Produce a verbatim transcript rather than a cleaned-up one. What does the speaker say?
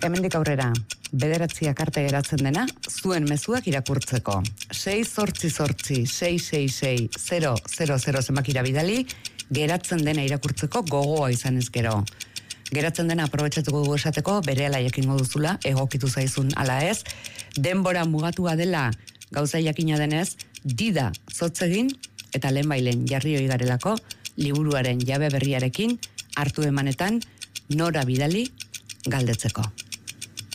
Hemendik aurrera, bederatziak arte geratzen dena, zuen mezuak irakurtzeko. sei zortzi zortzi, sei sei sei, zero zero zero zenbakira bidali, geratzen dena irakurtzeko gogoa izan ez gero. Geratzen dena aprobetxatuko dugu esateko, berehala jakingo duzula, egokitu zaizun ala ez, denbora mugatua dela gauza jakina denez, dida zotzegin, eta lehen bailen jarri hoi garelako, liburuaren jabe berriarekin, hartu emanetan, nora bidali galdetzeko.